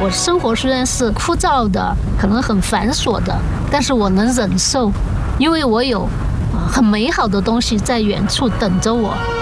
我生活虽然是枯燥的，可能很繁琐的，但是我能忍受，因为我有很美好的东西在远处等着我。